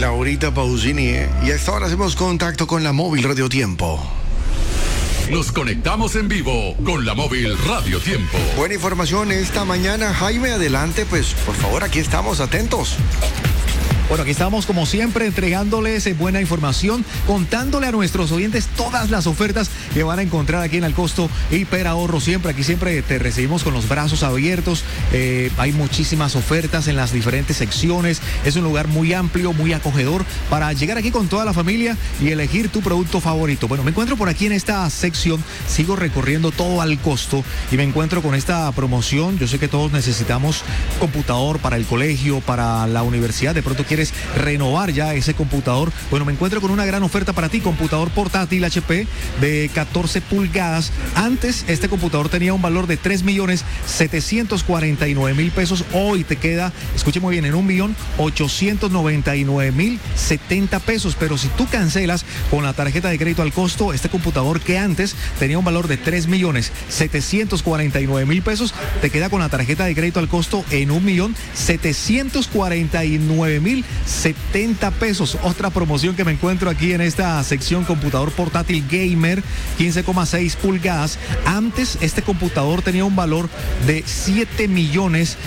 Laurita Pausini, y a esta hora hacemos contacto con la móvil Radio Tiempo. Nos conectamos en vivo con la móvil Radio Tiempo. Buena información esta mañana, Jaime, adelante, pues por favor, aquí estamos atentos. Bueno, aquí estamos como siempre entregándoles buena información, contándole a nuestros oyentes todas las ofertas que van a encontrar aquí en el Costo Hiperahorro. Aquí siempre te recibimos con los brazos abiertos. Hay muchísimas ofertas en las diferentes secciones. Es un lugar muy amplio, muy acogedor para llegar aquí con toda la familia y elegir tu producto favorito. Bueno, me encuentro por aquí en esta sección, sigo recorriendo todo al Costo y me encuentro con esta promoción. Yo sé que todos necesitamos computador para el colegio, para la universidad. De pronto quieres renovar ya ese computador. Bueno, me encuentro con una gran oferta para ti, computador portátil HP de 14 pulgadas. Antes este computador tenía un valor de 3.749.000 pesos. Hoy te queda, escuche muy bien, en 1.899.070 pesos. Pero si tú cancelas con la tarjeta de crédito al Costo, este computador que antes tenía un valor de 3.749.000 pesos, te queda con la tarjeta de crédito al Costo en 1.749.070 pesos. Otra promoción que me encuentro aquí en esta sección, computador portátil gamer 15,6 pulgadas. Antes este computador tenía un valor de 7.000.000